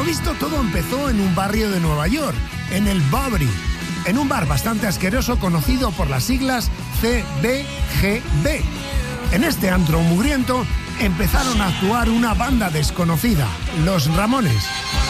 lo visto, todo empezó en un barrio de Nueva York, en el Bowery, en un bar bastante asqueroso conocido por las siglas CBGB. En este antro mugriento empezaron a actuar una banda desconocida, Los Ramones.